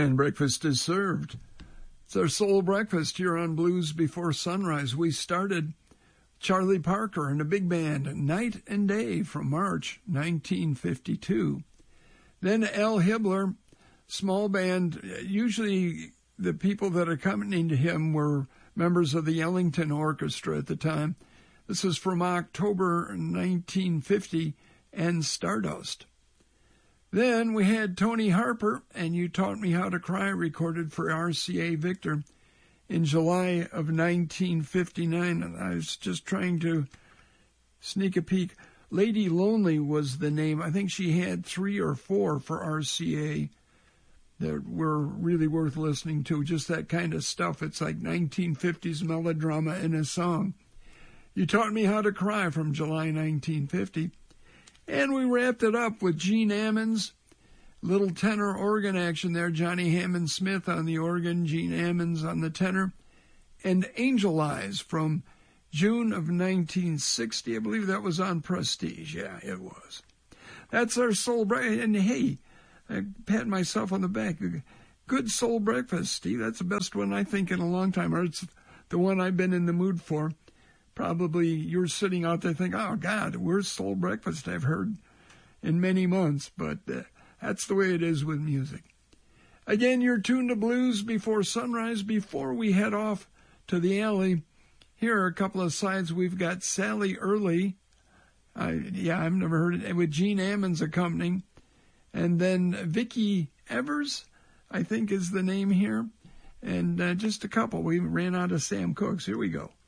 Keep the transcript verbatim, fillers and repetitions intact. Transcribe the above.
And breakfast is served. It's our soul breakfast here on Blues Before Sunrise. We started Charlie Parker and a big band, Night and Day, from March nineteen fifty-two. Then Al Hibbler, small band. Usually the people that accompanied him were members of the Ellington Orchestra at the time. This is from October nineteen fifty, and Stardust. Then we had Tony Harper, and You Taught Me How to Cry, recorded for R C A Victor in July of nineteen fifty-nine. And I was just trying to sneak a peek. Lady Lonely was the name. I think she had three or four for R C A that were really worth listening to. Just that kind of stuff. It's like nineteen fifties melodrama in a song. You Taught Me How to Cry from July nineteen fifty. And we wrapped it up with Gene Ammons, little tenor organ action there. Johnny Hammond Smith on the organ, Gene Ammons on the tenor, and Angel Eyes from June of nineteen sixty. I believe that was on Prestige. Yeah, it was. That's our soul breakfast. And hey, I pat myself on the back. Good soul breakfast, Steve. That's the best one I think in a long time, or it's the one I've been in the mood for. Probably you're sitting out there thinking, oh, God, where's soul breakfast I've heard in many months? But uh, that's the way it is with music. Again, you're tuned to Blues Before Sunrise. Before we head off to the alley, here are a couple of sides. We've got Sally Early. Uh, yeah, I've never heard it. With Gene Ammons accompanying. And then Vicki Evers, I think is the name here. And uh, just a couple. We ran out of Sam Cooke's. Here we go.